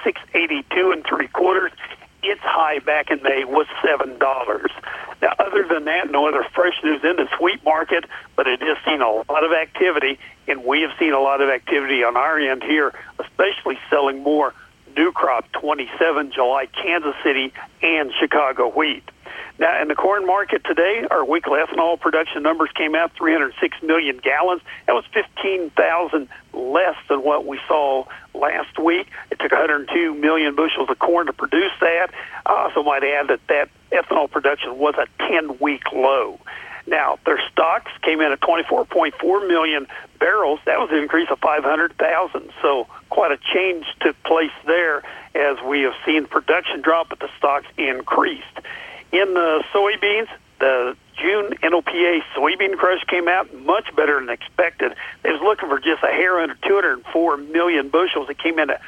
682 and 3/4. Its high back in May was $7. Now, other than that, no other fresh news in the sweet market, but it has seen a lot of activity, and we have seen a lot of activity on our end here, especially selling more new crop 27 July Kansas City and Chicago wheat. Now, in the corn market today, our weekly ethanol production numbers came out 306 million gallons. That was 15,000 less than what we saw last week. It took 102 million bushels of corn to produce that. I also might add that ethanol production was a 10-week low. Now, their stocks came in at 24.4 million barrels. That was an increase of 500,000. So quite a change took place there as we have seen production drop, but the stocks increased. In the soybeans, the June NOPA soybean crush came out much better than expected. They was looking for just a hair under 204 million bushels. It came in at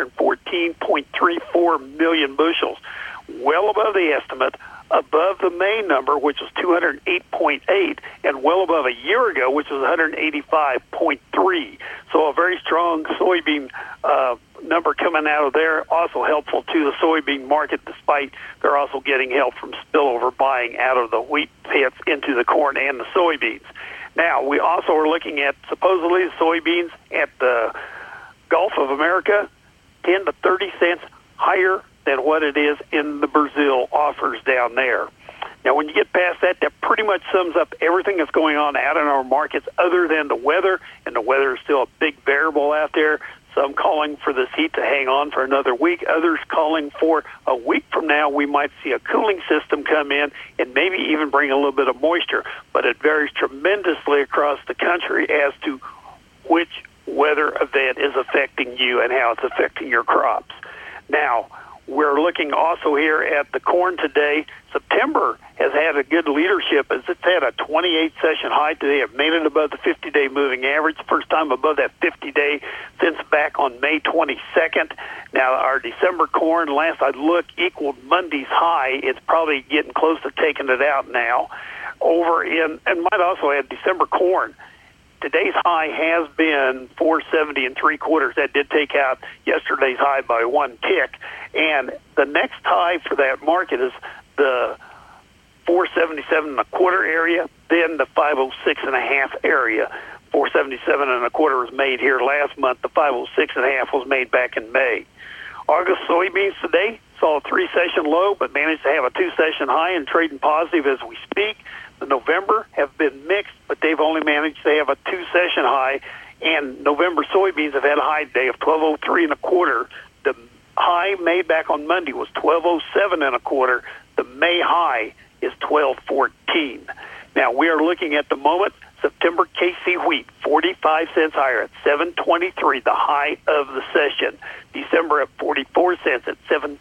214.34 million bushels, well above the estimate, above the May number, which was 208.8, and well above a year ago, which was 185.3. So a very strong soybean number coming out of there, also helpful to the soybean market, despite they're also getting help from spillover buying out of the wheat pits into the corn and the soybeans. Now, we also are looking at supposedly the soybeans at the Gulf of America, 10 to 30 cents higher than what it is in the Brazil offers down there. Now, when you get past that, that pretty much sums up everything that's going on out in our markets other than the weather, and the weather is still a big variable out there. Some calling for this heat to hang on for another week. Others calling for a week from now we might see a cooling system come in and maybe even bring a little bit of moisture. But it varies tremendously across the country as to which weather event is affecting you and how it's affecting your crops. Now, we're looking also here at the corn today. September has had a good leadership as it's had a 28-session high today. It made it above the 50-day moving average, first time above that 50-day since back on May 22nd. Now, our December corn, last I looked, equaled Monday's high. It's probably getting close to taking it out now. And might also add December corn. Today's high has been 470 and 3/4. That did take out yesterday's high by one tick. And the next high for that market is the 477 and a quarter area, then the 506 and a half area. 477 and a quarter was made here last month. The 506 and a half was made back in May. August soybeans today saw a 3-session low, but managed to have a 2-session high and trading positive as we speak. The November have been mixed, but they've only managed to have a 2-session high, and November soybeans have had a high day of 1203 and a quarter. The high made back on Monday was 1207 and a quarter. The May high is 1214. Now, we are looking at the moment, September KC wheat, 45 cents higher at 723, the high of the session. December at 44 cents at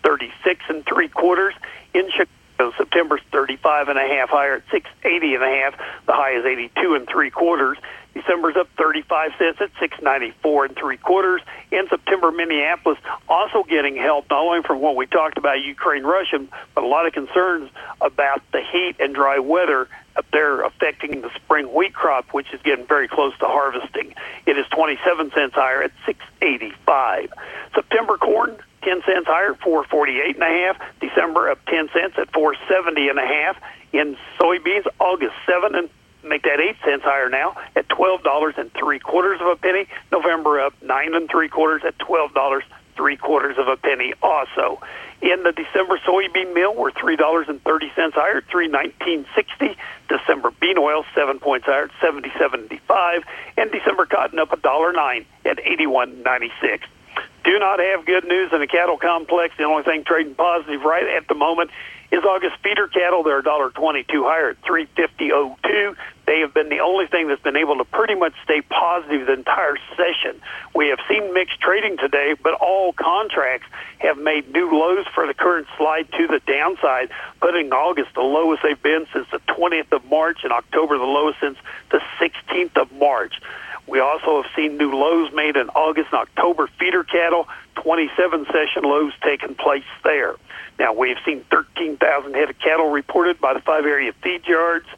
736 and 3/4. In Chicago, September's 35 and a half higher at 680 and a half. The high is 82 and 3/4. December's up 35 cents at 694 and 3/4. In September, Minneapolis also getting help not only from what we talked about Ukraine-Russia, but a lot of concerns about the heat and dry weather up there affecting the spring wheat crop, which is getting very close to harvesting. It is 27 cents higher at 685. September corn, 10 cents higher at 448 and a half. December up 10 cents at 470 and a half. In soybeans, August 7 and make that 8 cents higher now at $12 and 3/4 of a penny. November up 9 3/4 at $12 3/4 of a penny also. In the December soybean meal, we're $3.30 higher at $3.1960. December bean oil 7 points higher at $70.75, and December cotton up $1.09 at $81.96. Do not have good news in the cattle complex. The only thing trading positive right at the moment is August feeder cattle. They're $1.22 higher at $350.02. They have been the only thing that's been able to pretty much stay positive the entire session. We have seen mixed trading today, but all contracts have made new lows for the current slide to the downside, putting August the lowest they've been since the 20th of March and October the lowest since the 16th of March. We also have seen new lows made in August and October feeder cattle, 27 session lows taking place there. Now, we have seen 13,000 head of cattle reported by the 5 area feed yards,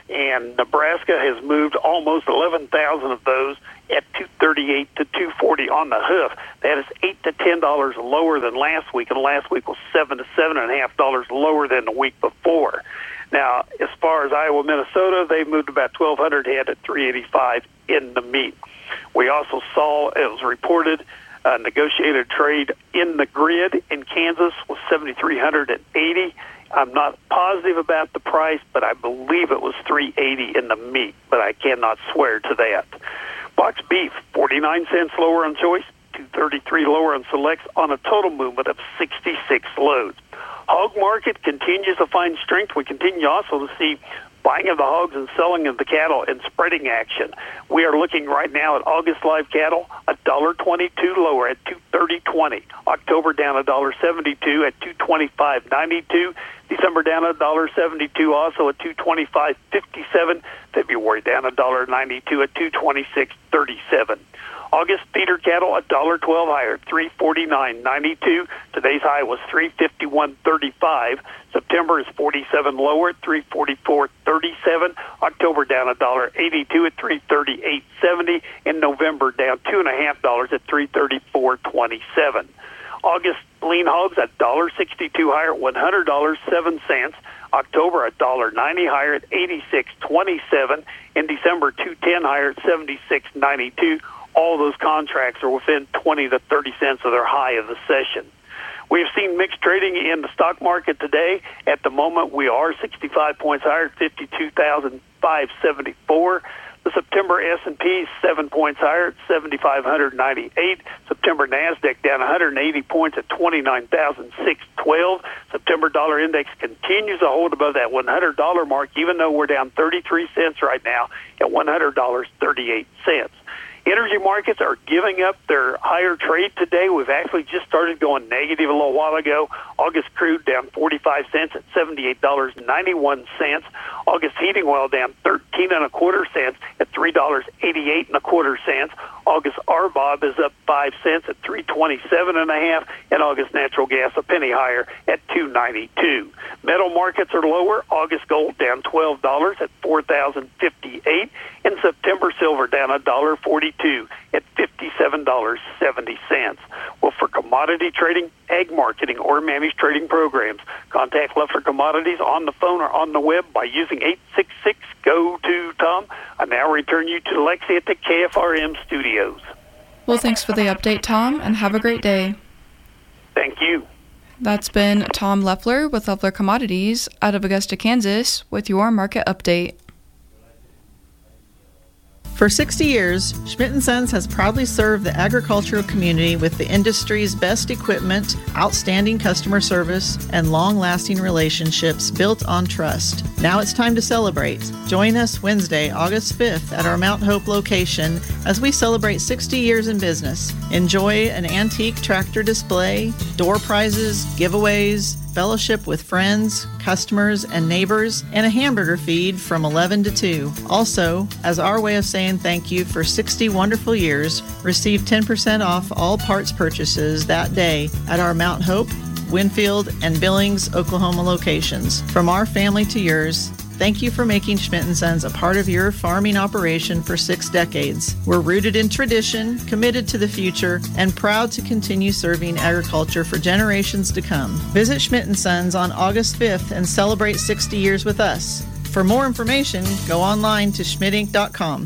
and Nebraska has moved almost 11,000 of those at $238 to $240 on the hoof. That is $8 to $10 lower than last week, and last week was $7 to $7.50 lower than the week before. Now, as far as Iowa, Minnesota, they moved about 1,200 head at $385 in the meat. We also saw, it was reported, negotiated trade in the grid in Kansas was 7,380. I'm not positive about the price, but I believe it was 380 in the meat, but I cannot swear to that. Box beef, 49 cents lower on choice, 233 lower on selects on a total movement of 66 loads. Hog market continues to find strength. We continue also to see buying of the hogs and selling of the cattle and spreading action. We are looking right now at August live cattle, $1.22 lower at $230.20. October down $1.72 at $225.92. December down $1.72 also at $225.57. February down $1.92 at $226.37. August feeder cattle $1.12 higher, $349.92. Today's high was $351.35. September is 47 lower at $344.37. October down $1.82 at $338.70. And November down $2.50 at $334.27. August lean hogs $1.62 higher, $100.07. October $1.90 higher at $86.27. In December $2.10 higher at $76.92. All those contracts are within 20 to 30 cents of their high of the session. We have seen mixed trading in the stock market today. At the moment, we are 65 points higher at 52,574. The September S&P is 7 points higher at 7,598. September NASDAQ down 180 points at 29,612. September dollar index continues to hold above that $100 mark, even though we're down 33 cents right now at $100.38. Energy markets are giving up their higher trade today. We've actually just started going negative a little while ago. August crude down 45 cents at $78.91. August heating oil down 13.25 cents at $3.88.25. August RBOB is up 5 cents at $3.27.5, and August natural gas a penny higher at $2.92. Metal markets are lower. August gold down $12 at $4,058, and September silver down $1.42 at $57.70. Well, for commodity trading, ag marketing, or managed trading programs, contact Leffler Commodities on the phone or on the web by using 866-GO-TO-TOM. I now return you to Lexi at the KFRM studios. Well, thanks for the update, Tom, and have a great day. Thank you. That's been Tom Leffler with Leffler Commodities out of Augusta, Kansas, with your market update. For 60 years, Schmidt & Sons has proudly served the agricultural community with the industry's best equipment, outstanding customer service, and long-lasting relationships built on trust. Now it's time to celebrate. Join us Wednesday, August 5th at our Mount Hope location as we celebrate 60 years in business. Enjoy an antique tractor display, door prizes, giveaways, fellowship with friends, customers, and neighbors, and a hamburger feed from 11 to 2. Also, as our way of saying thank you for 60 wonderful years, receive 10% off all parts purchases that day at our Mount Hope, Winfield, and Billings, Oklahoma locations. From our family to yours, thank you for making Schmidt & Sons a part of your farming operation for 6 decades. We're rooted in tradition, committed to the future, and proud to continue serving agriculture for generations to come. Visit Schmidt & Sons on August 5th and celebrate 60 years with us. For more information, go online to schmidtinc.com.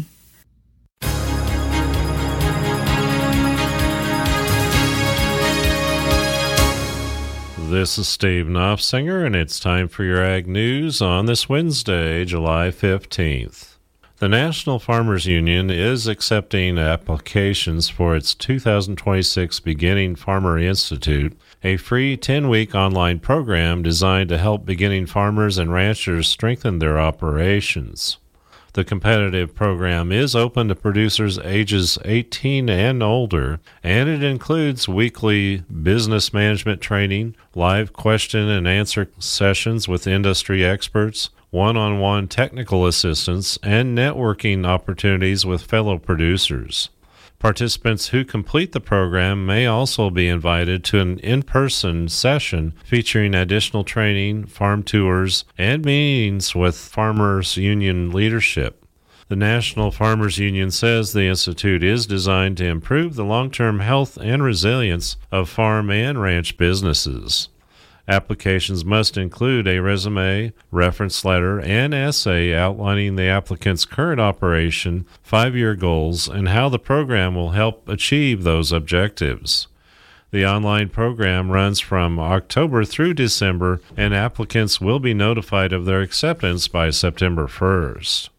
This is Steve Knopfsinger, and it's time for your Ag News on this Wednesday, July 15th. The National Farmers Union is accepting applications for its 2026 Beginning Farmer Institute, a free 10-week online program designed to help beginning farmers and ranchers strengthen their operations. The competitive program is open to producers ages 18 and older, and it includes weekly business management training, live question and answer sessions with industry experts, one-on-one technical assistance, and networking opportunities with fellow producers. Participants who complete the program may also be invited to an in-person session featuring additional training, farm tours, and meetings with Farmers Union leadership. The National Farmers Union says the institute is designed to improve the long-term health and resilience of farm and ranch businesses. Applications must include a resume, reference letter, and essay outlining the applicant's current operation, 5-year goals, and how the program will help achieve those objectives. The online program runs from October through December, and applicants will be notified of their acceptance by September 1st.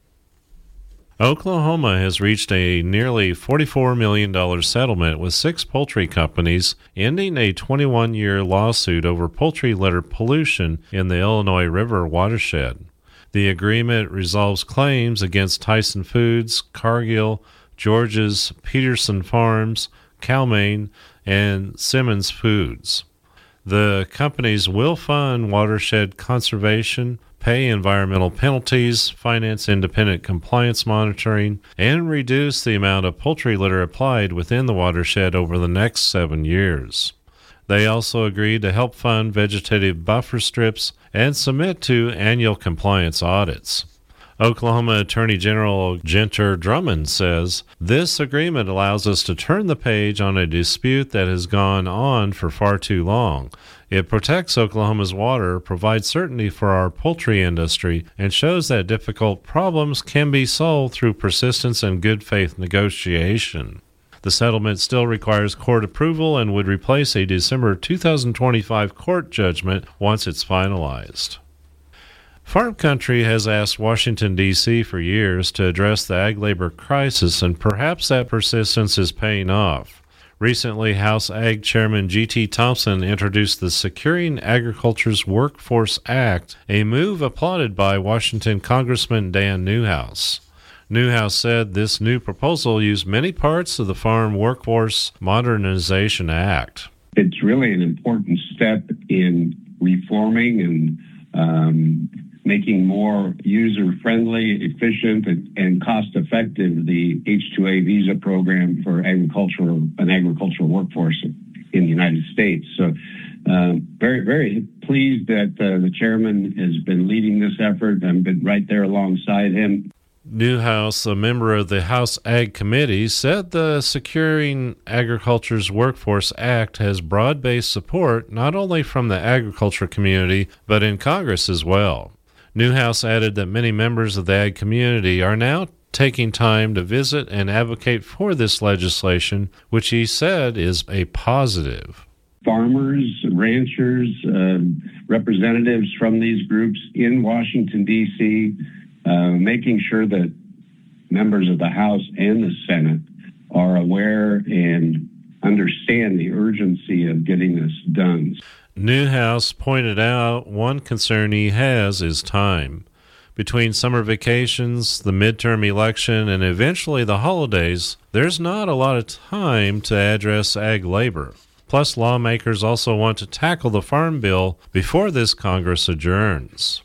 Oklahoma has reached a nearly $44 million settlement with 6 poultry companies, ending a 21-year lawsuit over poultry litter pollution in the Illinois River watershed. The agreement resolves claims against Tyson Foods, Cargill, George's, Peterson Farms, Cal-Maine, and Simmons Foods. The companies will fund watershed conservation, pay environmental penalties, finance independent compliance monitoring, and reduce the amount of poultry litter applied within the watershed over the next 7 years. They also agreed to help fund vegetative buffer strips and submit to annual compliance audits. Oklahoma Attorney General Ginter Drummond says, "This agreement allows us to turn the page on a dispute that has gone on for far too long. It protects Oklahoma's water, provides certainty for our poultry industry, and shows that difficult problems can be solved through persistence and good faith negotiation." The settlement still requires court approval and would replace a December 2025 court judgment once it's finalized. Farm Country has asked Washington, D.C. for years to address the ag labor crisis, and perhaps that persistence is paying off. Recently, House Ag Chairman G.T. Thompson introduced the Securing Agriculture's Workforce Act, a move applauded by Washington Congressman Dan Newhouse. Newhouse said this new proposal used many parts of the Farm Workforce Modernization Act. It's really an important step in reforming and making more user-friendly, efficient, and cost-effective the H-2A visa program for an agricultural workforce in the United States. So very, very pleased that the chairman has been leading this effort and been right there alongside him. Newhouse, a member of the House Ag Committee, said the Securing Agriculture's Workforce Act has broad-based support not only from the agriculture community, but in Congress as well. Newhouse added that many members of the ag community are now taking time to visit and advocate for this legislation, which he said is a positive. Farmers, ranchers, representatives from these groups in Washington, D.C., making sure that members of the House and the Senate are aware and understand the urgency of getting this done. Newhouse pointed out one concern he has is time. Between summer vacations, the midterm election, and eventually the holidays, there's not a lot of time to address ag labor. Plus, lawmakers also want to tackle the Farm Bill before this Congress adjourns.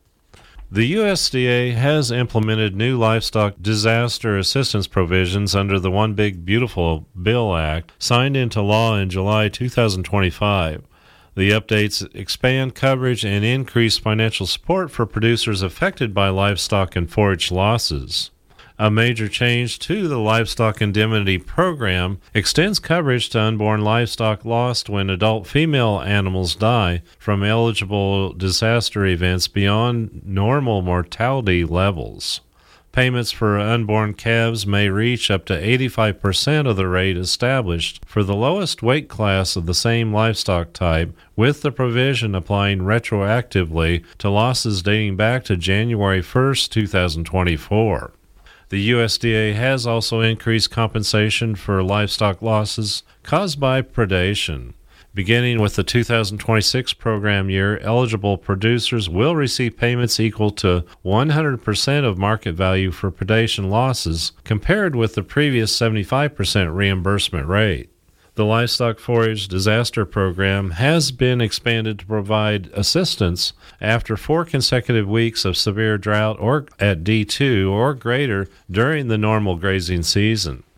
The USDA has implemented new livestock disaster assistance provisions under the One Big Beautiful Bill Act, signed into law in July 2025. The updates expand coverage and increase financial support for producers affected by livestock and forage losses. A major change to the Livestock Indemnity Program extends coverage to unborn livestock lost when adult female animals die from eligible disaster events beyond normal mortality levels. Payments for unborn calves may reach up to 85% of the rate established for the lowest weight class of the same livestock type, with the provision applying retroactively to losses dating back to January 1, 2024. The USDA has also increased compensation for livestock losses caused by predation. Beginning with the 2026 program year, eligible producers will receive payments equal to 100% of market value for predation losses, compared with the previous 75% reimbursement rate. The Livestock Forage Disaster Program has been expanded to provide assistance after 4 consecutive weeks of severe drought or at D2 or greater during the normal grazing season.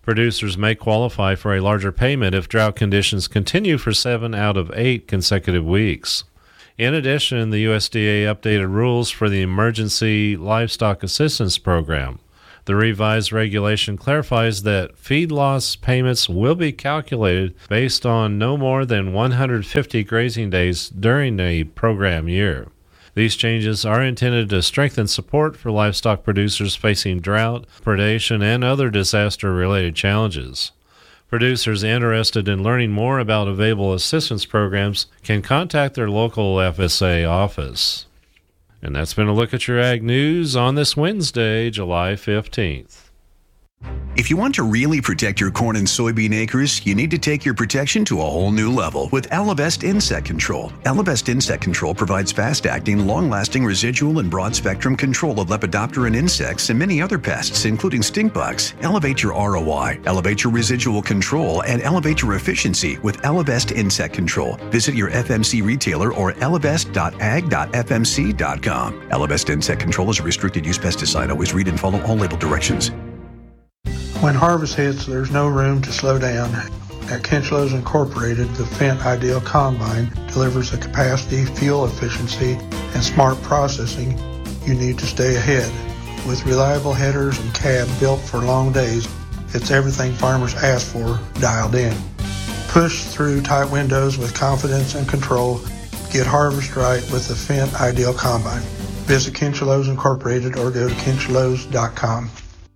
Producers may qualify for a larger payment if drought conditions continue for 7 out of 8 consecutive weeks. In addition, the USDA updated rules for the Emergency Livestock Assistance Program. The revised regulation clarifies that feed loss payments will be calculated based on no more than 150 grazing days during a program year. These changes are intended to strengthen support for livestock producers facing drought, predation, and other disaster-related challenges. Producers interested in learning more about available assistance programs can contact their local FSA office. And that's been a look at your Ag News on this Wednesday, July 15th. If you want to really protect your corn and soybean acres, you need to take your protection to a whole new level with Elevest Insect Control. Elevest Insect Control provides fast-acting, long-lasting residual and broad-spectrum control of Lepidopteran insects and many other pests, including stink bugs. Elevate your ROI, elevate your residual control, and elevate your efficiency with Elevest Insect Control. Visit your FMC retailer or elevest.ag.fmc.com. Elevest Insect Control is a restricted use pesticide. Always read and follow all label directions. When harvest hits, there's no room to slow down. At Kinchlows Incorporated, the Fendt Ideal Combine delivers the capacity, fuel efficiency, and smart processing you need to stay ahead. With reliable headers and cab built for long days, it's everything farmers ask for dialed in. Push through tight windows with confidence and control. Get harvest right with the Fendt Ideal Combine. Visit Kinchlows Incorporated or go to kinchlows.com.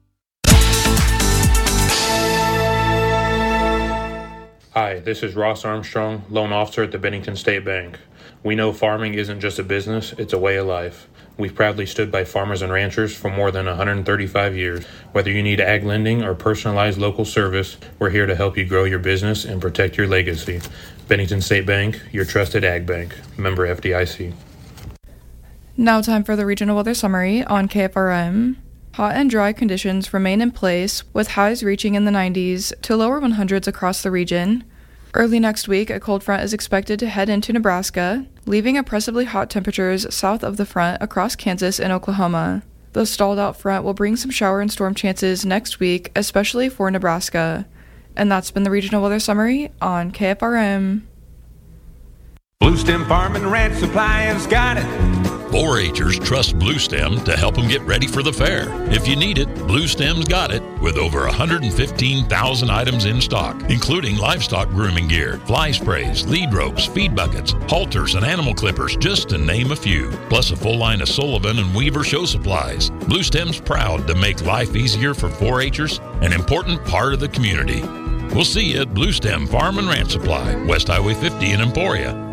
Hi, this is Ross Armstrong, loan officer at the Bennington State Bank. We know farming isn't just a business, it's a way of life. We've proudly stood by farmers and ranchers for more than 135 years. Whether you need ag lending or personalized local service, we're here to help you grow your business and protect your legacy. Bennington State Bank, your trusted ag bank. Member FDIC. Now time for the regional weather summary on KFRM. Hot and dry conditions remain in place, with highs reaching in the 90s to lower 100s across the region. Early next week, a cold front is expected to head into Nebraska, leaving oppressively hot temperatures south of the front across Kansas and Oklahoma. The stalled-out front will bring some shower and storm chances next week, especially for Nebraska. And that's been the regional weather summary on KFRM. Blue Stem Farm and Ranch Supply has got it. 4-H'ers trust Blue Stem to help them get ready for the fair. If you need it, Blue Stem's got it, with over 115,000 items in stock, including livestock grooming gear, fly sprays, lead ropes, feed buckets, halters, and animal clippers, just to name a few. Plus a full line of Sullivan and Weaver show supplies. Blue Stem's proud to make life easier for 4-H'ers, an important part of the community. We'll see you at Blue Stem Farm and Ranch Supply, West Highway 50 in Emporia.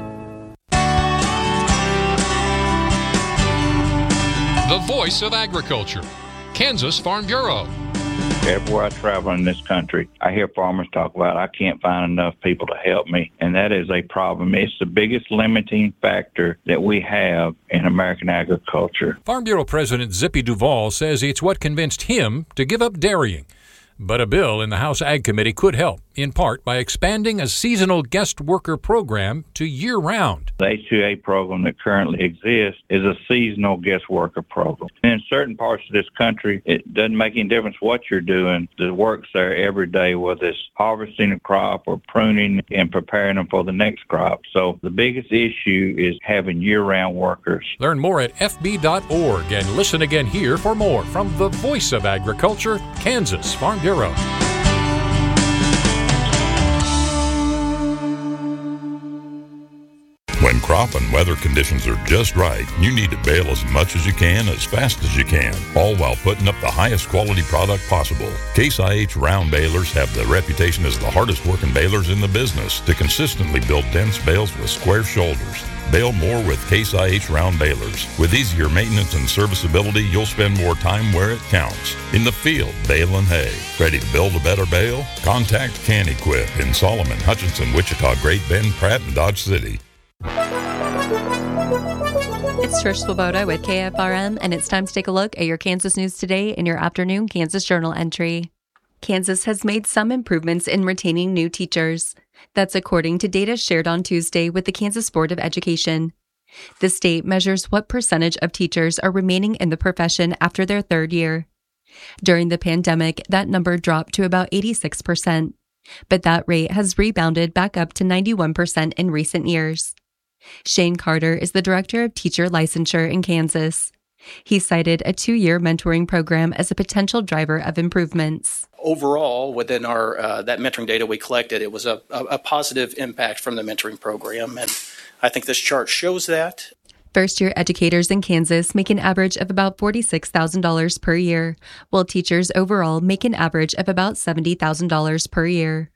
The voice of agriculture, Kansas Farm Bureau. Everywhere I travel in this country, I hear farmers talk about, I can't find enough people to help me. And that is a problem. It's the biggest limiting factor that we have in American agriculture. Farm Bureau President Zippy Duvall says it's what convinced him to give up dairying. But a bill in the House Ag Committee could help, in part by expanding a seasonal guest worker program to year-round. The H-2A program that currently exists is a seasonal guest worker program. In certain parts of this country, it doesn't make any difference what you're doing. The work's there every day, whether it's harvesting a crop or pruning and preparing them for the next crop. So the biggest issue is having year-round workers. Learn more at fb.org and listen again here for more from the voice of agriculture, Kansas Farm Bureau. When crop and weather conditions are just right, you need to bale as much as you can, as fast as you can, all while putting up the highest quality product possible. Case IH round balers have the reputation as the hardest working balers in the business to consistently build dense bales with square shoulders. Bale more with Case IH round balers. With easier maintenance and serviceability, you'll spend more time where it counts. In the field, baling hay. Ready to build a better bale? Contact Can Equip in Solomon, Hutchinson, Wichita, Great Bend, Pratt, and Dodge City. It's Trish Swoboda with KFRM, and it's time to take a look at your Kansas news today in your afternoon Kansas Journal entry. Kansas has made some improvements in retaining new teachers. That's according to data shared on Tuesday with the Kansas Board of Education. The state measures what percentage of teachers are remaining in the profession after their third year. During the pandemic, that number dropped to about 86%, but that rate has rebounded back up to 91% in recent years. Shane Carter is the director of teacher licensure in Kansas. He cited a 2-year mentoring program as a potential driver of improvements. Overall, within our that mentoring data we collected, it was a positive impact from the mentoring program, and I think this chart shows that. First-year educators in Kansas make an average of about $46,000 per year, while teachers overall make an average of about $70,000 per year.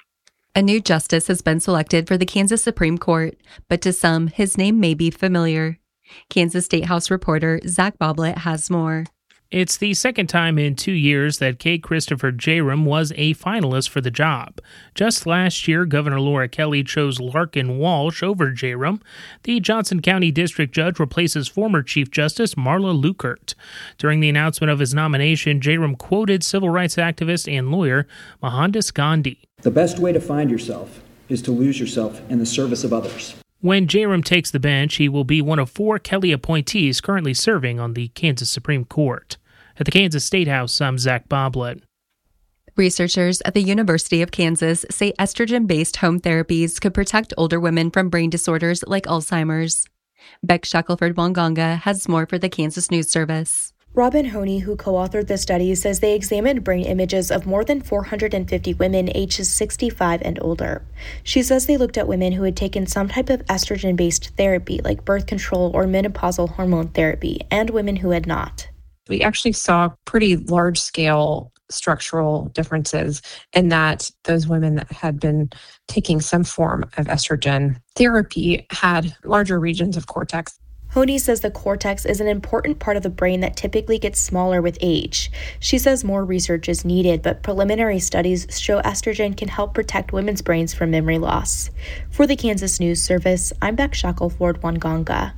A new justice has been selected for the Kansas Supreme Court, but to some, his name may be familiar. Kansas State House reporter Zach Boblet has more. It's the second time in 2 years that K. Christopher Jarom was a finalist for the job. Just last year, Governor Laura Kelly chose Larkin Walsh over Jarom. The Johnson County District Judge replaces former Chief Justice Marla Lukert. During the announcement of his nomination, Jarom quoted civil rights activist and lawyer Mohandas Gandhi. The best way to find yourself is to lose yourself in the service of others. When Jarom takes the bench, he will be one of 4 Kelly appointees currently serving on the Kansas Supreme Court. At the Kansas State House, I'm Zach Boblet. Researchers at the University of Kansas say estrogen-based home therapies could protect older women from brain disorders like Alzheimer's. Beck Shackelford-Wanganga has more for the Kansas News Service. Robin Honey, who co-authored the study, says they examined brain images of more than 450 women ages 65 and older. She says they looked at women who had taken some type of estrogen-based therapy, like birth control or menopausal hormone therapy, and women who had not. We actually saw pretty large-scale structural differences in that those women that had been taking some form of estrogen therapy had larger regions of cortex. Honey says the cortex is an important part of the brain that typically gets smaller with age. She says more research is needed, but preliminary studies show estrogen can help protect women's brains from memory loss. For the Kansas News Service, I'm Beck Shackelford-Wanganga.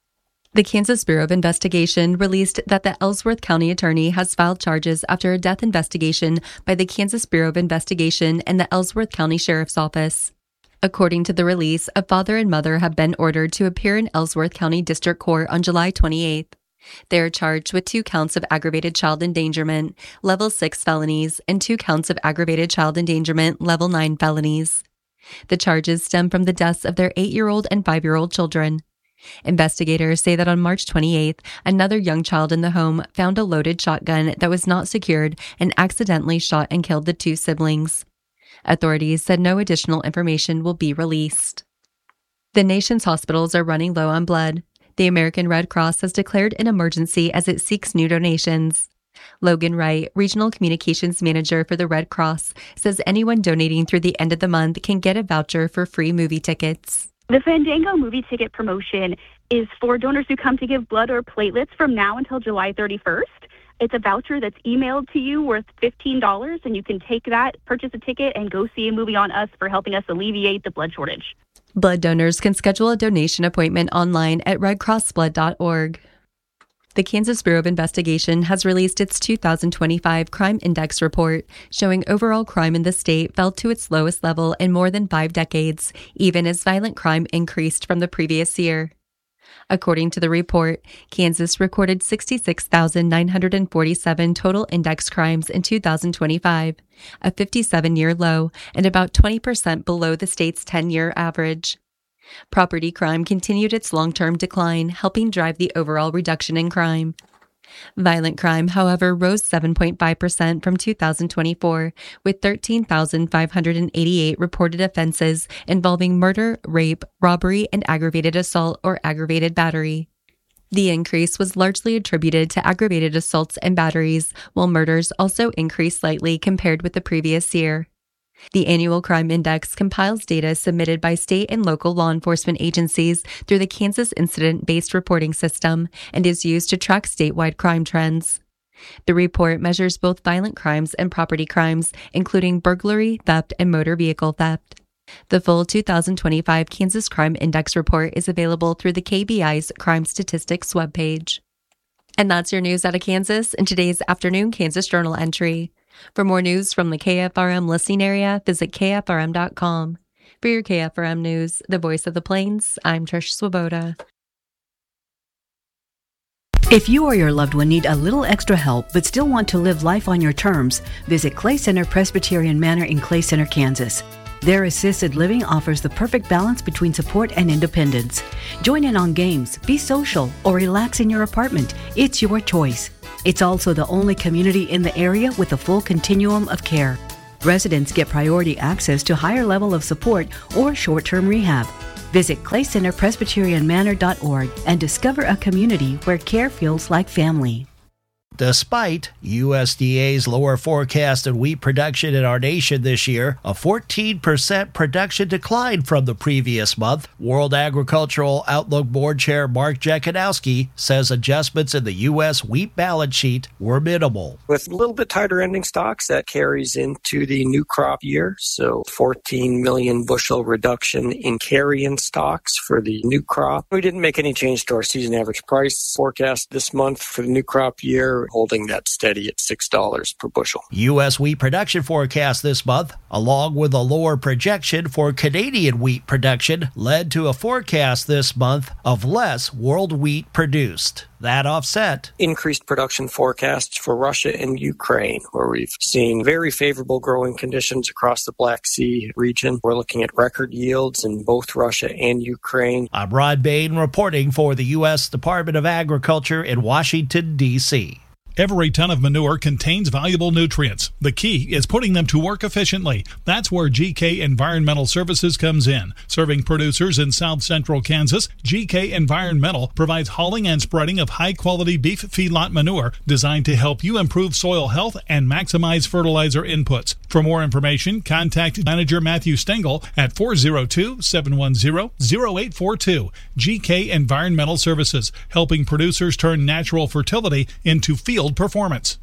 The Kansas Bureau of Investigation released that the Ellsworth County attorney has filed charges after a death investigation by the Kansas Bureau of Investigation and the Ellsworth County Sheriff's Office. According to the release, a father and mother have been ordered to appear in Ellsworth County District Court on July 28th. They are charged with 2 counts of aggravated child endangerment, level 6 felonies, and 2 counts of aggravated child endangerment, level 9 felonies. The charges stem from the deaths of their 8-year-old and 5-year-old children. Investigators say that on March 28th, another young child in the home found a loaded shotgun that was not secured and accidentally shot and killed the 2 siblings. Authorities said no additional information will be released. The nation's hospitals are running low on blood. The American Red Cross has declared an emergency as it seeks new donations. Logan Wright, Regional Communications Manager for the Red Cross, says anyone donating through the end of the month can get a voucher for free movie tickets. The Fandango movie ticket promotion is for donors who come to give blood or platelets from now until July 31st. It's a voucher that's emailed to you worth $15, and you can take that, purchase a ticket, and go see a movie on us for helping us alleviate the blood shortage. Blood donors can schedule a donation appointment online at redcrossblood.org. The Kansas Bureau of Investigation has released its 2025 Crime Index report, showing overall crime in the state fell to its lowest level in more than 5 decades, even as violent crime increased from the previous year. According to the report, Kansas recorded 66,947 total index crimes in 2025, a 57-year low and about 20% below the state's 10-year average. Property crime continued its long-term decline, helping drive the overall reduction in crime. Violent crime, however, rose 7.5% from 2024, with 13,588 reported offenses involving murder, rape, robbery, and aggravated assault or aggravated battery. The increase was largely attributed to aggravated assaults and batteries, while murders also increased slightly compared with the previous year. The annual crime index compiles data submitted by state and local law enforcement agencies through the Kansas Incident-Based Reporting System and is used to track statewide crime trends. The report measures both violent crimes and property crimes, including burglary, theft, and motor vehicle theft. The full 2025 Kansas Crime Index report is available through the KBI's Crime Statistics webpage. And that's your news out of Kansas in today's afternoon Kansas Journal entry. For more news from the KFRM listening area, visit KFRM.com. For your KFRM news, the voice of the Plains, I'm Trish Swoboda. If you or your loved one need a little extra help but still want to live life on your terms, visit Clay Center Presbyterian Manor in Clay Center, Kansas. Their assisted living offers the perfect balance between support and independence. Join in on games, be social, or relax in your apartment. It's your choice. It's also the only community in the area with a full continuum of care. Residents get priority access to higher level of support or short-term rehab. Visit claycenterpresbyterianmanor.org and discover a community where care feels like family. Despite USDA's lower forecasted wheat production in our nation this year, a 14% production decline from the previous month, World Agricultural Outlook Board Chair Mark Jekanowski says adjustments in the U.S. wheat balance sheet were minimal. With a little bit tighter ending stocks, that carries into the new crop year. So 14 million bushel reduction in carry-in stocks for the new crop. We didn't make any change to our season average price forecast this month for the new crop year, holding that steady at $6 per bushel. U.S. wheat production forecast this month, along with a lower projection for Canadian wheat production, led to a forecast this month of less world wheat produced. That offset increased production forecasts for Russia and Ukraine, where we've seen very favorable growing conditions across the Black Sea region. We're looking at record yields in both Russia and Ukraine. I'm Rod Bain reporting for the U.S. Department of Agriculture in Washington, D.C. Every ton of manure contains valuable nutrients. The key is putting them to work efficiently. That's where GK Environmental Services comes in. Serving producers in south central Kansas, GK Environmental provides hauling and spreading of high-quality beef feedlot manure designed to help you improve soil health and maximize fertilizer inputs. For more information, contact Manager Matthew Stengel at 402-710-0842. GK Environmental Services, helping producers turn natural fertility into field performance.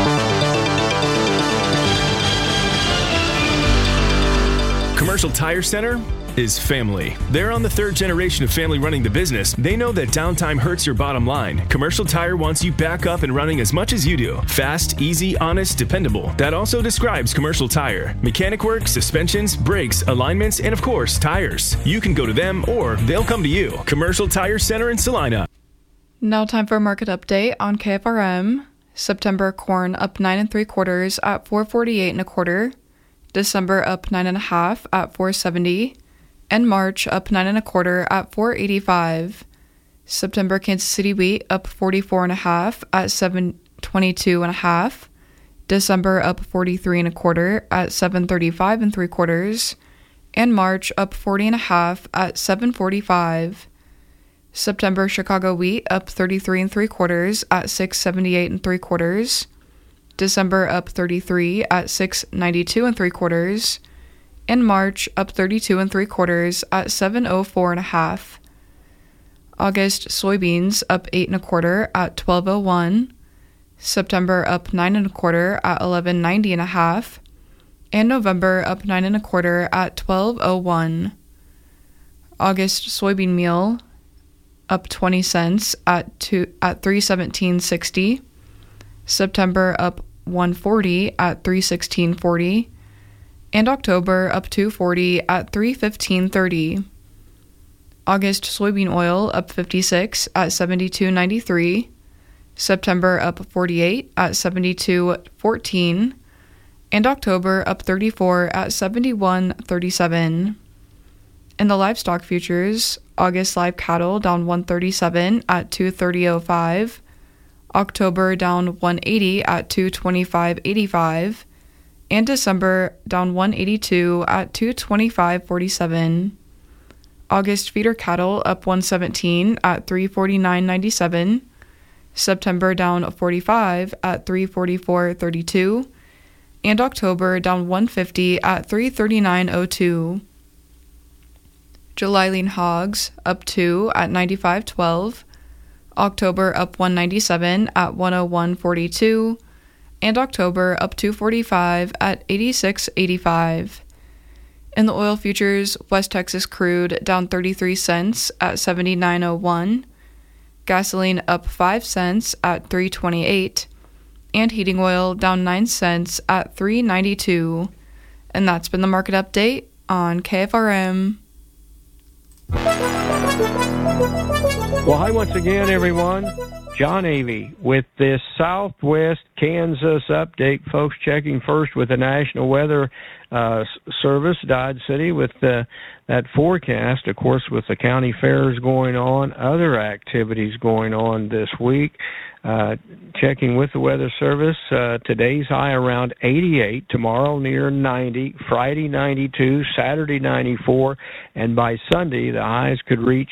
Commercial Tire Center is family. They're on the third generation of family running the business. They know that downtime hurts your bottom line. Commercial Tire wants you back up and running as much as you do. Fast, easy, honest, dependable. That also describes Commercial Tire. Mechanic work, suspensions, brakes, alignments, and of course, tires. You can go to them or they'll come to you. Commercial Tire Center in Salina. Now time for a market update on KFRM. September corn up 9 3/4 at $4.48 1/4. December up 9 1/2 at $4.70. And March up 9 1/4 at $4.85. September Kansas City wheat up 44 1/2 at $7.22 1/2. December up 43 1/4 at $7.35 3/4. And March up 40 1/2 at $7.45. September Chicago wheat up 33 3/4 at $6.78 3/4. December up 33 at $6.92 3/4. In March up 32 3/4 at $7.04 1/2. August soybeans up 8 1/4 at $12.01. September up 9 1/4 at $11.90 1/2. And November up 9 1/4 at $12.01. August soybean meal up 20 cents at $3.1760. September up $1.40 at $3.1640. And October up $2.40 at $3.1530. August soybean oil up 56 at $72.93. September up 48 at $72.14. And October up 34 at $71.37. In the livestock futures, August live cattle down 137 at 230.05. October down 180 at 225.85. And December down 182 at 225.47. August feeder cattle up 117 at 349.97. September down 45 at 344.32. And October down 150 at 339.02. July lean hogs up 2 at 95.12. October up 197 at 101.42. And October up 245 at 86.85. In the oil futures, West Texas crude down 33 cents at 79.01. Gasoline up 5 cents at 3.28. And heating oil down 9 cents at 3.92. And that's been the market update on KFRM. Well, hi once again, everyone. John Avey with this Southwest Kansas update. Folks, checking first with the National Weather Service, Dodge City, with that forecast. Of course, with the county fairs going on, other activities going on this week. Checking with the Weather Service, today's high around 88, tomorrow near 90, Friday 92, Saturday 94, and by Sunday the highs could reach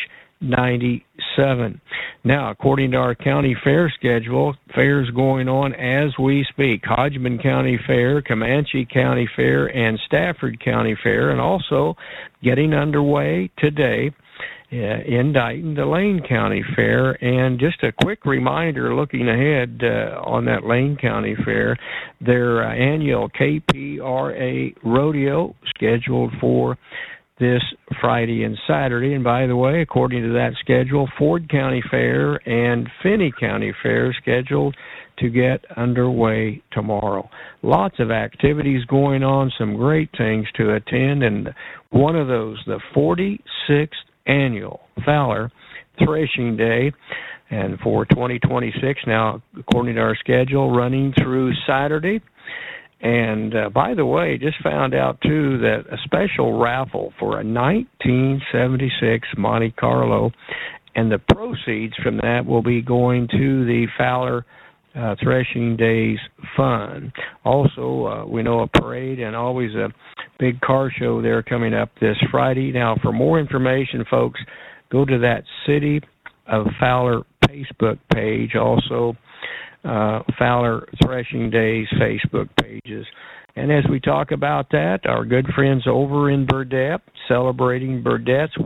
97. Now, according to our county fair schedule, fairs going on as we speak. Hodgman County Fair, Comanche County Fair, and Stafford County Fair, and also getting underway today in Dighton, the Lane County Fair. And just a quick reminder, looking ahead on that Lane County Fair, their annual KPRA Rodeo scheduled for this Friday and Saturday. And by the way, according to that schedule, Ford County Fair and Finney County Fair scheduled to get underway tomorrow. Lots of activities going on, some great things to attend, and one of those, the 46th Annual Fowler Threshing Day, and for 2026 now, according to our schedule, running through Saturday. And by the way, just found out, too, that a special raffle for a 1976 Monte Carlo, and the proceeds from that will be going to the Fowler Threshing Days Fund. Also, we know a parade and always a big car show there coming up this Friday. Now, for more information, folks, go to that City of Fowler Facebook page. Also, Fowler Threshing Days Facebook pages. And as we talk about that, our good friends over in Burdett celebrating Burdett's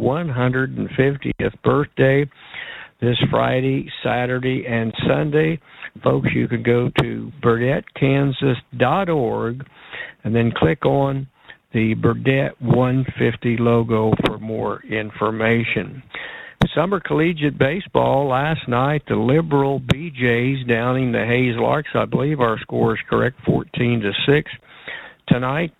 150th birthday this Friday, Saturday, and Sunday. Folks, you can go to burdettkansas.org and then click on the Burdett 150 logo for more information. Summer collegiate baseball last night, the Liberal BJs downing the Hayes Larks. I believe our score is correct, 14-6. Tonight,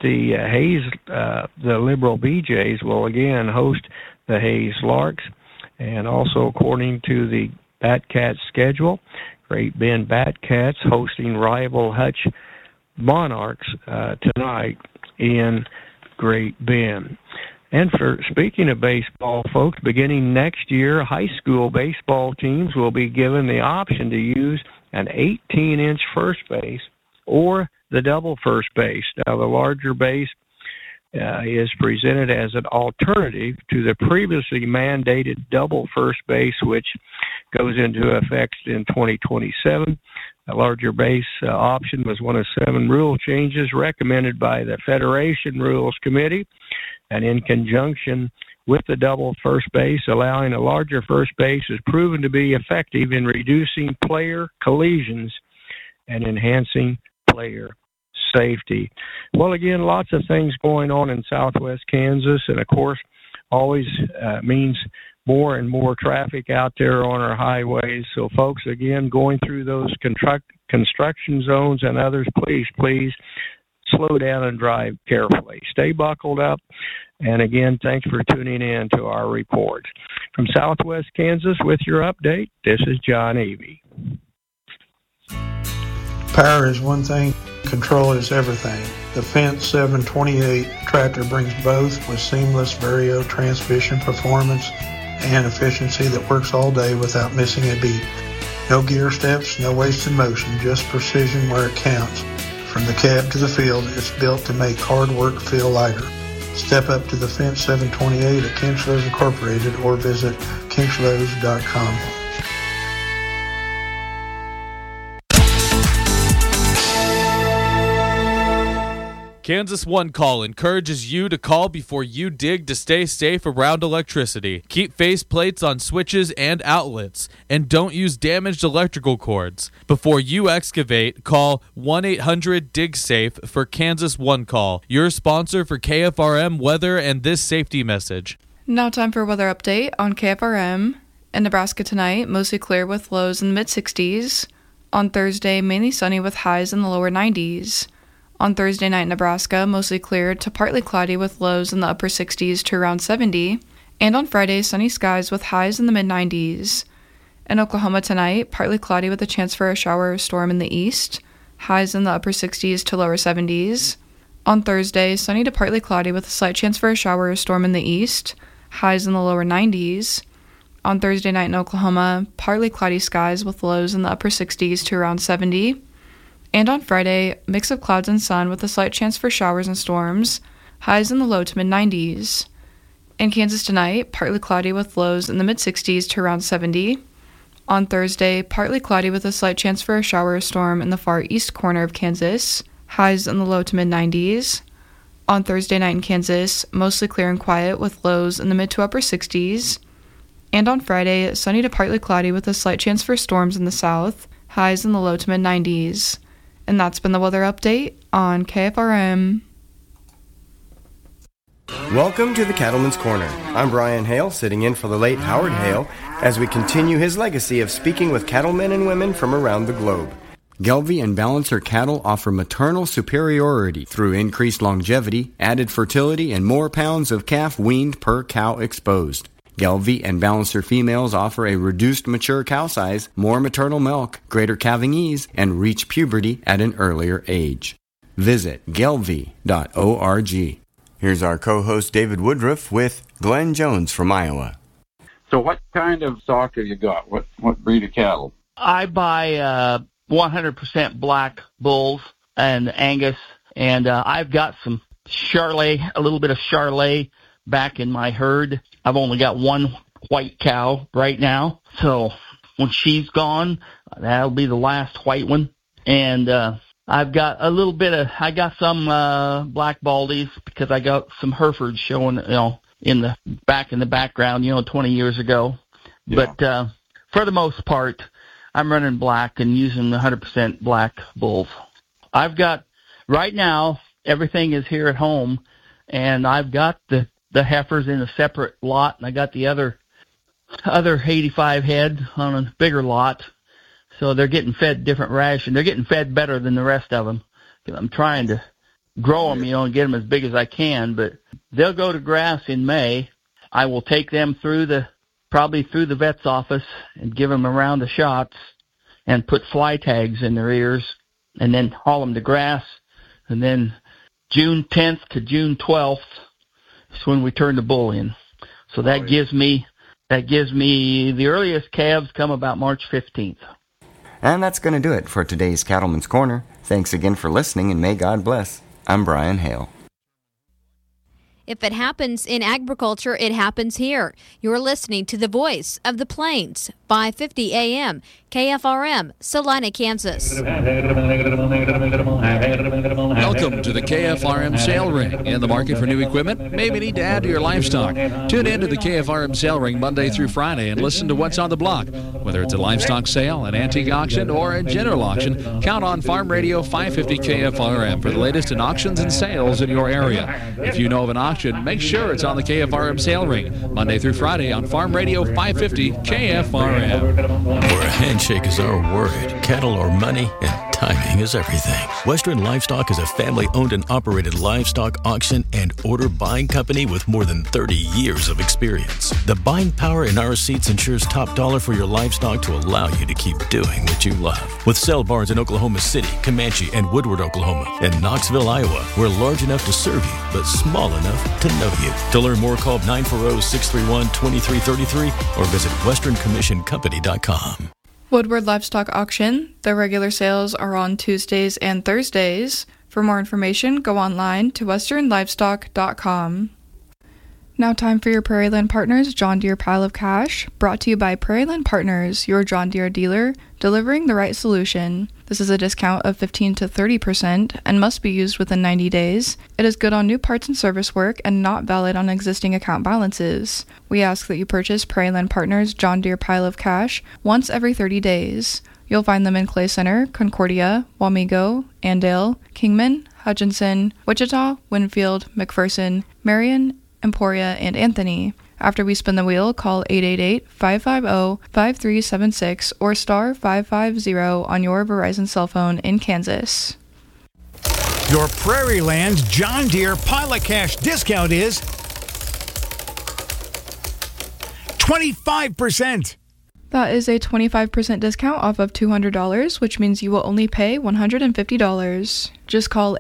the Liberal BJs will again host the Hayes Larks, and also according to the Batcats schedule, Great Bend Batcats hosting rival Hutch Monarchs tonight in Great Bend. And for speaking of baseball, folks, beginning next year, high school baseball teams will be given the option to use an 18-inch first base or the double first base. Now, the larger base is presented as an alternative to the previously mandated double first base, which goes into effect in 2027. A larger base option was one of 7 rule changes recommended by the Federation Rules Committee, and in conjunction with the double first base, allowing a larger first base is proven to be effective in reducing player collisions and enhancing player safety. Well, again, lots of things going on in Southwest Kansas, and of course, always means more and more traffic out there on our highways. So, folks, again, going through those construction zones and others, please slow down and drive carefully. Stay buckled up. And again, thanks for tuning in to our report. From Southwest Kansas with your update, this is John Avey. Power is one thing, control is everything. The Fendt 728 tractor brings both with seamless Vario transmission performance and efficiency that works all day without missing a beat. No gear steps, no wasted motion, just precision where it counts. From the cab to the field, it's built to make hard work feel lighter. Step up to the Fendt 728 at Kinchlows Incorporated or visit kinchlows.com. Kansas One Call encourages you to call before you dig to stay safe around electricity. Keep faceplates on switches and outlets, and don't use damaged electrical cords. Before you excavate, call 1-800-DIG-SAFE for Kansas One Call, your sponsor for KFRM weather and this safety message. Now time for a weather update on KFRM. In Nebraska tonight, mostly clear with lows in the mid-60s. On Thursday, mainly sunny with highs in the lower 90s. On Thursday night in Nebraska, mostly clear to partly cloudy with lows in the upper 60s to around 70. And on Friday, sunny skies with highs in the mid-90s. In Oklahoma tonight, partly cloudy with a chance for a shower or storm in the east. Highs in the upper 60s to lower 70s. On Thursday, sunny to partly cloudy with a slight chance for a shower or storm in the east. Highs in the lower 90s. On Thursday night in Oklahoma, partly cloudy skies with lows in the upper 60s to around 70. And on Friday, mix of clouds and sun with a slight chance for showers and storms. Highs in the low to mid-90s. In Kansas tonight, partly cloudy with lows in the mid-60s to around 70. On Thursday, partly cloudy with a slight chance for a shower or storm in the far east corner of Kansas. Highs in the low to mid-90s. On Thursday night in Kansas, mostly clear and quiet with lows in the mid to upper 60s. And on Friday, sunny to partly cloudy with a slight chance for storms in the south. Highs in the low to mid-90s. And that's been the weather update on KFRM. Welcome to the Cattleman's Corner. I'm Brian Hale, sitting in for the late Howard Hale, as we continue his legacy of speaking with cattlemen and women from around the globe. Gelbvieh and Balancer cattle offer maternal superiority through increased longevity, added fertility, and more pounds of calf weaned per cow exposed. Gelbvieh and Balancer females offer a reduced mature cow size, more maternal milk, greater calving ease, and reach puberty at an earlier age. Visit gelbvieh.org. Here's our co-host David Woodruff with Glenn Jones from Iowa. So what kind of stock have you got? What breed of cattle? I buy 100% black bulls and Angus, and I've got some Charolais, a little bit of Charolais back in my herd. I've only got one white cow right now, so when she's gone, that'll be the last white one. And I've got I got some black baldies because I got some Herefords showing, in the background, 20 years ago. Yeah. But for the most part, I'm running black and using 100% black bulls. I've got, right now, everything is here at home, and I've got the heifers in a separate lot, and I got the other 85 head on a bigger lot. So they're getting fed different ration. They're getting fed better than the rest of them. I'm trying to grow them, and get them as big as I can, but they'll go to grass in May. I will take them probably through the vet's office and give them a round of shots and put fly tags in their ears and then haul them to grass. And then June 10th to June 12th is when we turn the bull in. So that gives me the earliest calves come about March 15th. And that's going to do it for today's Cattleman's Corner. Thanks again for listening, and may God bless. I'm Brian Hale. If it happens in agriculture, it happens here. You're listening to the Voice of the Plains, 550 AM, KFRM, Salina, Kansas. Welcome to the KFRM Sale Ring. In the market for new equipment? Maybe need to add to your livestock. Tune in to the KFRM Sale Ring Monday through Friday and listen to what's on the block. Whether it's a livestock sale, an antique auction, or a general auction, count on Farm Radio 550 KFRM for the latest in auctions and sales in your area. If you know of an auction, make sure it's on the KFRM Sale Ring, Monday through Friday on Farm Radio 550 KFRM. Where a handshake is our word, cattle are money, and timing is everything. Western Livestock is a family-owned and operated livestock auction and order buying company with more than 30 years of experience. The buying power in our seats ensures top dollar for your livestock to allow you to keep doing what you love. With sale barns in Oklahoma City, Comanche, and Woodward, Oklahoma, and Knoxville, Iowa, we're large enough to serve you, but small enough to know you. To learn more, call 940-631-2333 or visit westerncommissioncompany.com. Woodward Livestock Auction. The regular sales are on Tuesdays and Thursdays. For more information, go online to westernlivestock.com. Now time for your Prairieland Partners John Deere Pile of Cash, brought to you by Prairieland Partners, your John Deere dealer, delivering the right solution. This is a discount of 15 to 30% and must be used within 90 days. It is good on new parts and service work and not valid on existing account balances. We ask that you purchase Prairieland Partners John Deere Pile of Cash once every 30 days. You'll find them in Clay Center, Concordia, Wamego, Andale, Kingman, Hutchinson, Wichita, Winfield, McPherson, Marion, Emporia, and Anthony. After we spin the wheel, call 888-550-5376 or star 550 on your Verizon cell phone in Kansas. Your Prairieland John Deere Pile of Cash discount is 25%. That is a 25% discount off of $200, which means you will only pay $150. Just call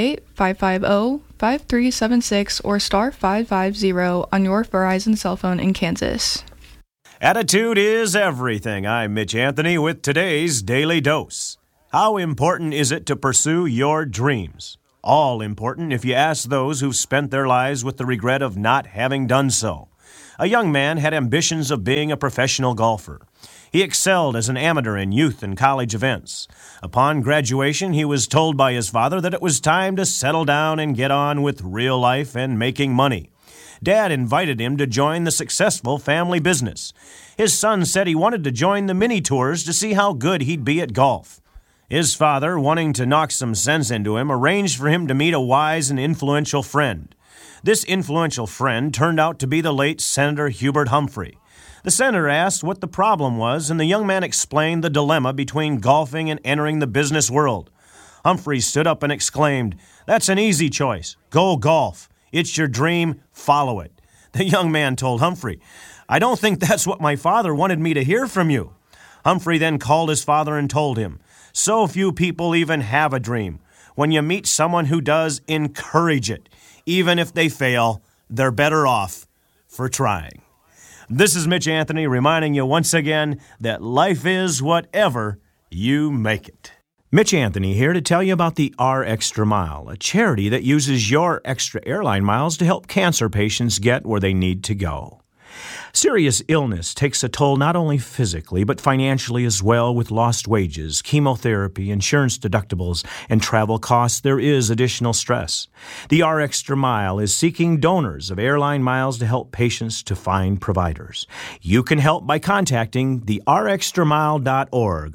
888-550-5376 or star 550 on your Verizon cell phone in Kansas. Attitude is everything. I'm Mitch Anthony with today's Daily Dose. How important is it to pursue your dreams? All important if you ask those who've spent their lives with the regret of not having done so. A young man had ambitions of being a professional golfer. He excelled as an amateur in youth and college events. Upon graduation, he was told by his father that it was time to settle down and get on with real life and making money. Dad invited him to join the successful family business. His son said he wanted to join the mini tours to see how good he'd be at golf. His father, wanting to knock some sense into him, arranged for him to meet a wise and influential friend. This influential friend turned out to be the late Senator Hubert Humphrey. The senator asked what the problem was, and the young man explained the dilemma between golfing and entering the business world. Humphrey stood up and exclaimed, "That's an easy choice. Go golf. It's your dream. Follow it." The young man told Humphrey, "I don't think that's what my father wanted me to hear from you." Humphrey then called his father and told him, "So few people even have a dream. When you meet someone who does, encourage it. Even if they fail, they're better off for trying." This is Mitch Anthony reminding you once again that life is whatever you make it. Mitch Anthony here to tell you about the R Extra Mile, a charity that uses your extra airline miles to help cancer patients get where they need to go. Serious illness takes a toll not only physically, but financially as well. With lost wages, chemotherapy, insurance deductibles, and travel costs, there is additional stress. The R Extra Mile is seeking donors of airline miles to help patients to find providers. You can help by contacting the rxtramile.org,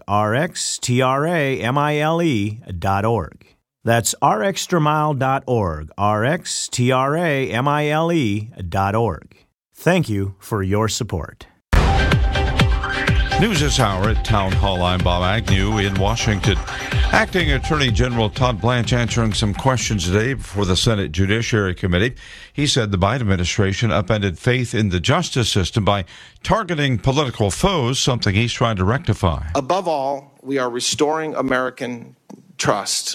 rxtramile.org. That's rxtramile.org, rxtramile.org. Thank you for your support. News this hour at Town Hall. I'm Bob Agnew in Washington. Acting Attorney General Todd Blanche answering some questions today before the Senate Judiciary Committee. He said the Biden administration upended faith in the justice system by targeting political foes, something he's trying to rectify. Above all, we are restoring American trust.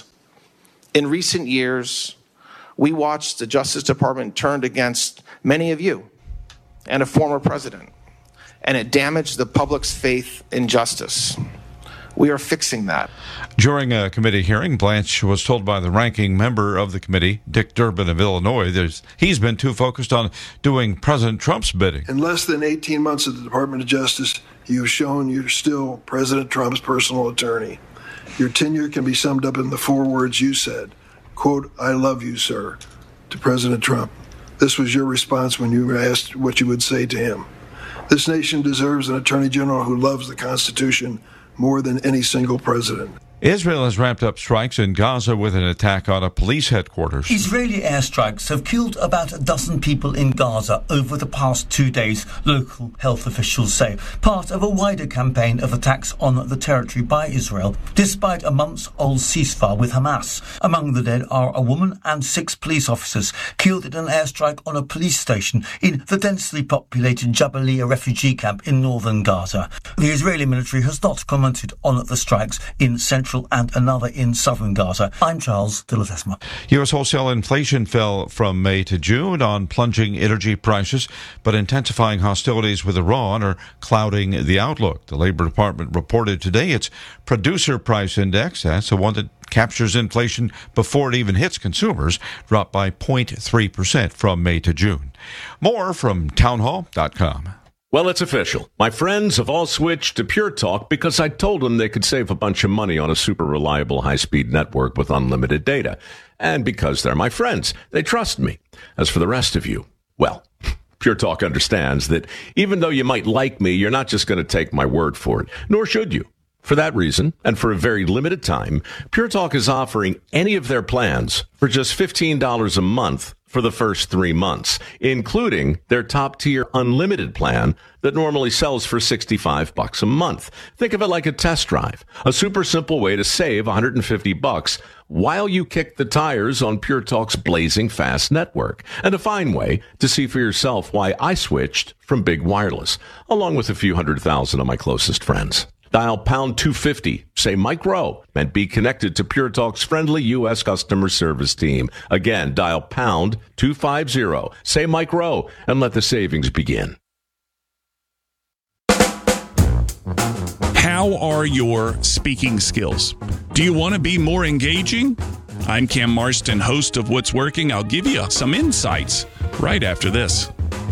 In recent years, we watched the Justice Department turned against many of you and a former president, and it damaged the public's faith in justice. We are fixing that. During a committee hearing, Blanche was told by the ranking member of the committee, Dick Durbin of Illinois, he's been too focused on doing President Trump's bidding. In less than 18 months at the Department of Justice, you've shown you're still President Trump's personal attorney. Your tenure can be summed up in the 4 words you said, quote, "I love you, sir," to President Trump. This was your response when you were asked what you would say to him. This nation deserves an attorney general who loves the Constitution more than any single president. Israel has ramped up strikes in Gaza with an attack on a police headquarters. Israeli airstrikes have killed about a dozen people in Gaza over the past 2 days, local health officials say, part of a wider campaign of attacks on the territory by Israel, despite a months-old ceasefire with Hamas. Among the dead are a woman and 6 police officers killed in an airstrike on a police station in the densely populated Jabalia refugee camp in northern Gaza. The Israeli military has not commented on the strikes in central and another in southern Gaza. I'm Charles de Ledesma. U.S. wholesale inflation fell from May to June on plunging energy prices, but intensifying hostilities with Iran are clouding the outlook. The Labor Department reported today its producer price index, that's the one that captures inflation before it even hits consumers, dropped by 0.3% from May to June. More from townhall.com. Well, it's official. My friends have all switched to Pure Talk because I told them they could save a bunch of money on a super reliable high-speed network with unlimited data. And because they're my friends, they trust me. As for the rest of you, well, Pure Talk understands that even though you might like me, you're not just going to take my word for it, nor should you. For that reason, and for a very limited time, Pure Talk is offering any of their plans for just $15 a month for the first 3 months, including their top-tier unlimited plan that normally sells for $65 a month. Think of it like a test drive, a super simple way to save $150 while you kick the tires on Pure Talk's blazing fast network, and a fine way to see for yourself why I switched from big wireless, along with a few 100,000 of my closest friends. Dial pound 250, say Mike Rowe, and be connected to Pure Talk's friendly U.S. customer service team. Again, dial pound 250, say Mike Rowe, and let the savings begin. How are your speaking skills? Do you want to be more engaging? I'm Cam Marston, host of What's Working. I'll give you some insights right after this.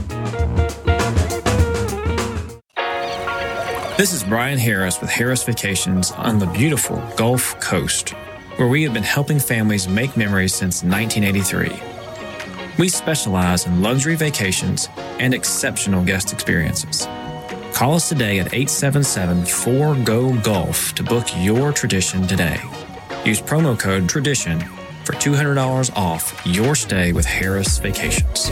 This is Brian Harris with Harris Vacations on the beautiful Gulf Coast, where we have been helping families make memories since 1983. We specialize in luxury vacations and exceptional guest experiences. Call us today at 877-4GO-GULF to book your tradition today. Use promo code TRADITION for $200 off your stay with Harris Vacations.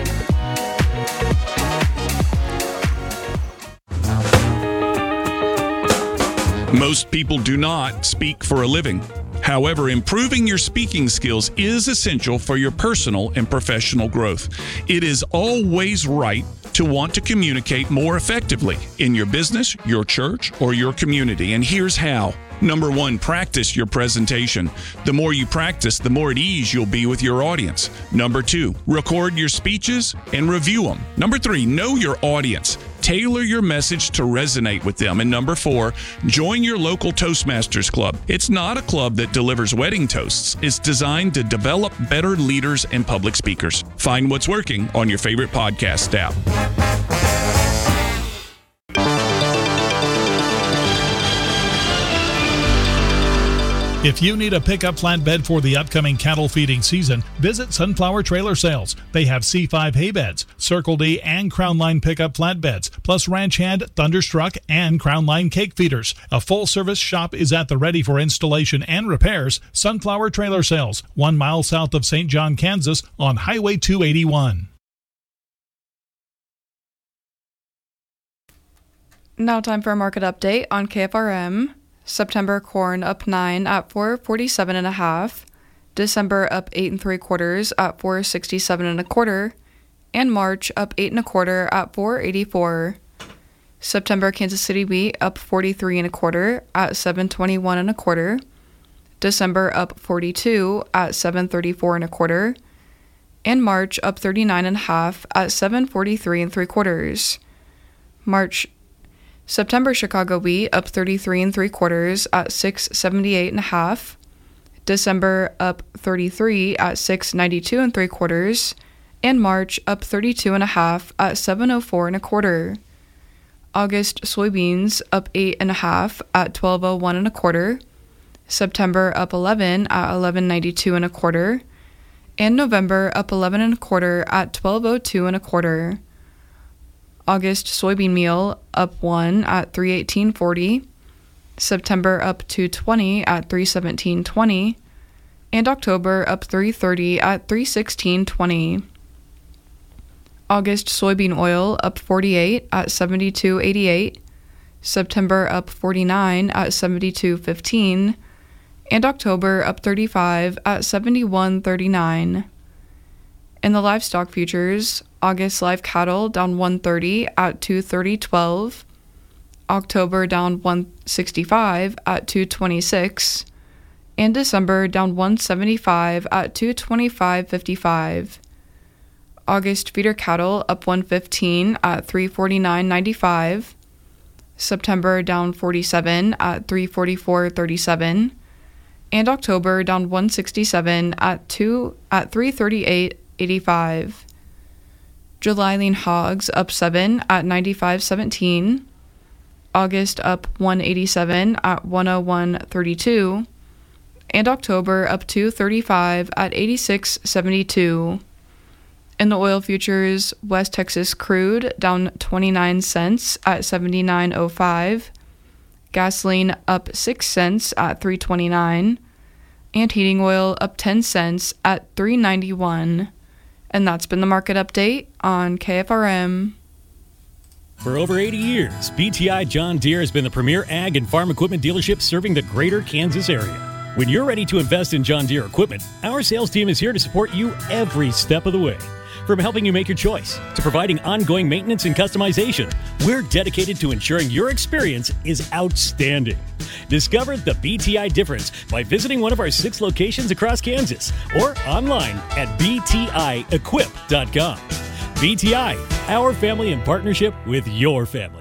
Most people do not speak for a living. However, improving your speaking skills is essential for your personal and professional growth. It is always right to want to communicate more effectively in your business, your church, or your community. And here's how. Number one, practice your presentation. The more you practice, the more at ease you'll be with your audience. Number two, record your speeches and review them. Number three, know your audience. Tailor your message to resonate with them. And number four, join your local Toastmasters club. It's not a club that delivers wedding toasts. It's designed to develop better leaders and public speakers. Find What's Working on your favorite podcast app. If you need a pickup flatbed for the upcoming cattle feeding season, visit Sunflower Trailer Sales. They have C5 hay beds, Circle D and Crown Line pickup flatbeds, plus Ranch Hand, Thunderstruck, and Crown Line cake feeders. A full-service shop is at the ready for installation and repairs. Sunflower Trailer Sales, 1 mile south of St. John, Kansas, on Highway 281. Now time for a market update on KFRM. September corn up 9 at 447.5, December up 8 3/4 at 467.25, and March up 8 1/4 at 484. September Kansas City wheat up 43 1/4 at 721.25, December up 42 at 734 1/4, and March up 39.5 at 743 3/4. September Chicago wheat up 33 3/4 at 678.5, December up 33 at 692 3/4, and March up 32.5 at 704 1/4. August soybeans up 8.5 at 1201 1/4, September up 11 at 1192 1/4, and November up 11 1/4 at 1202 1/4. August soybean meal up 1 at 318.40, September up 220 at 317.20, and October up 330 at 316.20. August soybean oil up 48 at 72.88, September up 49 at 72.15, and October up 35 at 71.39. In the livestock futures, August live cattle down 130 at 230.12, October down 165 at 226, and December down 175 at 225.55. August feeder cattle up 115 at 349.95, September down 47 at 344.37, and October down 167 at 338.85. July lean hogs up 7 at 95.17, August up 187 at 101.32, and October up 235 at 86.72. In the oil futures, West Texas crude down 29 cents at 79.05, gasoline up 6 cents at 3.29, and heating oil up 10 cents at 3.91. And that's been the market update on KFRM. For over 80 years, BTI John Deere has been the premier ag and farm equipment dealership serving the greater Kansas area. When you're ready to invest in John Deere equipment, our sales team is here to support you every step of the way. From helping you make your choice to providing ongoing maintenance and customization, we're dedicated to ensuring your experience is outstanding. Discover the BTI difference by visiting one of our 6 locations across Kansas or online at btiequip.com. BTI, our family in partnership with your family.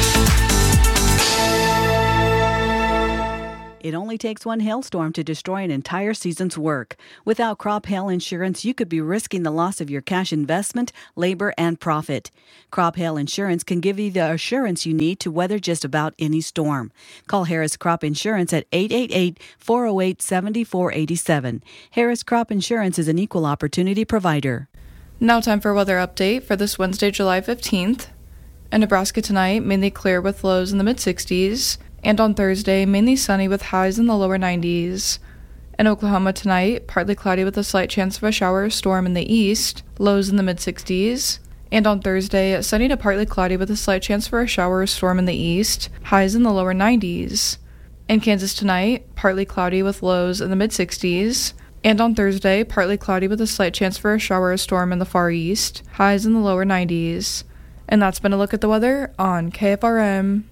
It only takes one hailstorm to destroy an entire season's work. Without crop hail insurance, you could be risking the loss of your cash investment, labor, and profit. Crop hail insurance can give you the assurance you need to weather just about any storm. Call Harris Crop Insurance at 888-408-7487. Harris Crop Insurance is an equal opportunity provider. Now time for a weather update for this Wednesday, July 15th. In Nebraska tonight, mainly clear with lows in the mid-60s. And on Thursday, mainly sunny with highs in the lower 90s. In Oklahoma tonight, partly cloudy with a slight chance of a shower or storm in the east, lows in the mid-60s. And on Thursday, sunny to partly cloudy with a slight chance for a shower or storm in the east, highs in the lower 90s. In Kansas tonight, partly cloudy with lows in the mid-60s. And on Thursday, partly cloudy with a slight chance for a shower or storm in the far east, highs in the lower 90s. And that's been a look at the weather on KFRM.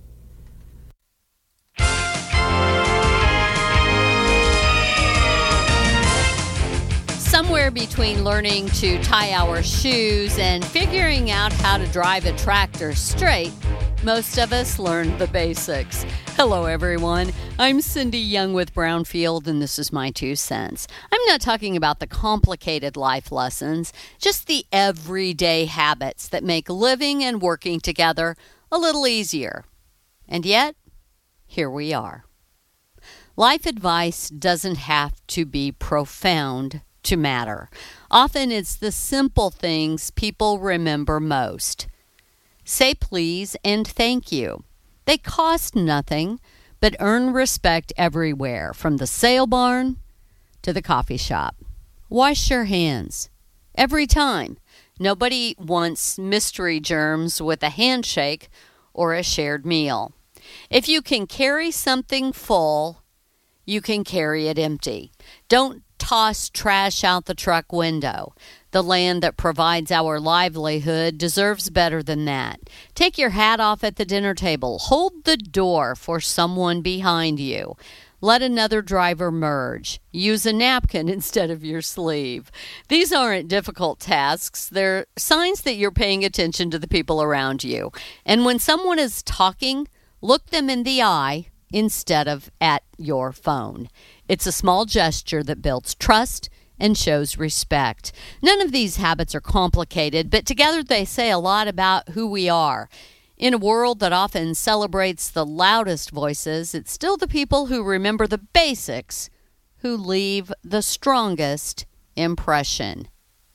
Somewhere between learning to tie our shoes and figuring out how to drive a tractor straight, most of us learned the basics. Hello, everyone. I'm Cindy Young with Brownfield, and this is my 2 cents. I'm not talking about the complicated life lessons, just the everyday habits that make living and working together a little easier. And yet, here we are. Life advice doesn't have to be profound to matter. Often it's the simple things people remember most. Say please and thank you. They cost nothing, but earn respect everywhere, from the sale barn to the coffee shop. Wash your hands. Every time. Nobody wants mystery germs with a handshake or a shared meal. If you can carry something full, you can carry it empty. Don't toss trash out the truck window. The land that provides our livelihood deserves better than that. Take your hat off at the dinner table. Hold the door for someone behind you. Let another driver merge. Use a napkin instead of your sleeve. These aren't difficult tasks. They're signs that you're paying attention to the people around you. And when someone is talking, look them in the eye instead of at your phone. It's a small gesture that builds trust and shows respect. None of these habits are complicated, but together they say a lot about who we are. In a world that often celebrates the loudest voices, it's still the people who remember the basics who leave the strongest impression.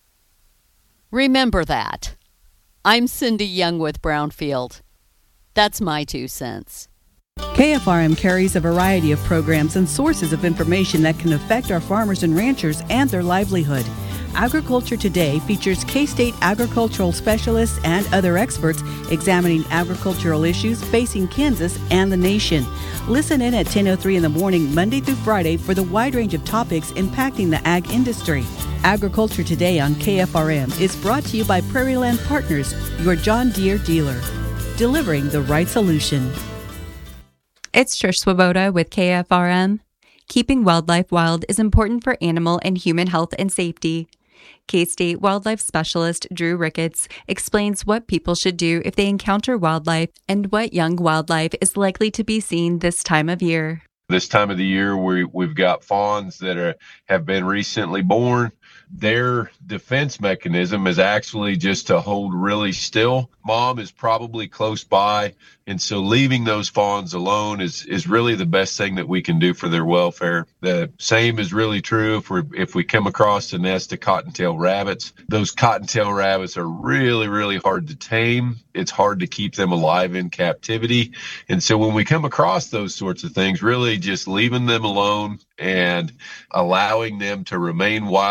Remember that. I'm Cindy Young with Brownfield. That's my 2 cents. KFRM carries a variety of programs and sources of information that can affect our farmers and ranchers and their livelihood. Agriculture Today features K-State agricultural specialists and other experts examining agricultural issues facing Kansas and the nation. Listen in at 10:03 in the morning, Monday through Friday, for the wide range of topics impacting the ag industry. Agriculture Today on KFRM is brought to you by Prairie Land Partners, your John Deere dealer, delivering the right solution. It's Trish Swoboda with KFRM. Keeping wildlife wild is important for animal and human health and safety. K-State wildlife specialist Drew Ricketts explains what people should do if they encounter wildlife and what young wildlife is likely to be seen this time of year. This time of the year, we've got fawns that have been recently born. Their defense mechanism is actually just to hold really still. Mom is probably close by, and so leaving those fawns alone is really the best thing that we can do for their welfare. The same is really true if we come across a nest of cottontail rabbits. Those cottontail rabbits are really, really hard to tame. It's hard to keep them alive in captivity. And so when we come across those sorts of things, really just leaving them alone and allowing them to remain wild,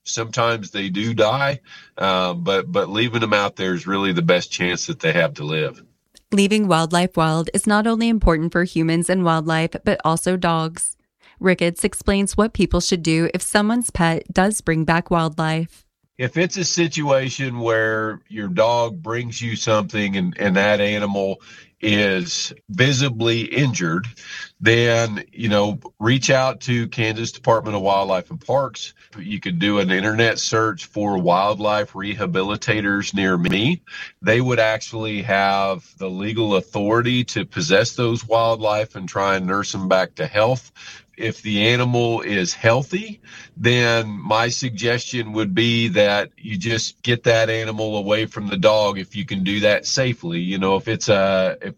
Sometimes they do die, but leaving them out there is really the best chance that they have to live. Leaving wildlife wild is not only important for humans and wildlife, but also dogs. Ricketts explains what people should do if someone's pet does bring back wildlife. If it's a situation where your dog brings you something and that animal is visibly injured, then, reach out to Kansas Department of Wildlife and Parks. You could do an internet search for wildlife rehabilitators near me. They would actually have the legal authority to possess those wildlife and try and nurse them back to health. If the animal is healthy, then my suggestion would be that you just get that animal away from the dog if you can do that safely. If